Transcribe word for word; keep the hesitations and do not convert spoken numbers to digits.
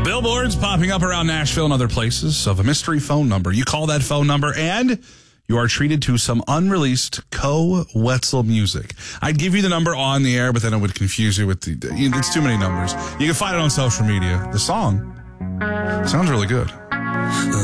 Billboards popping up around Nashville and other places of a mystery phone number. You call that phone number and you are treated to some unreleased Koe Wetzel music. I'd give you the number on the air, but then it would confuse you with the, it's too many numbers. You can find it on social media. The song sounds really good.